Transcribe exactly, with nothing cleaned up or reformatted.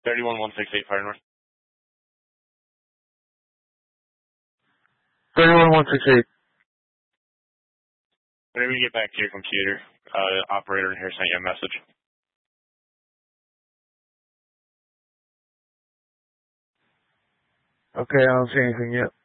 thirty-one one sixty-eight Fire North. thirty-one one sixty-eight. Whenever you get back to your computer, uh, operator in here sent you a message. Okay, I don't see anything yet.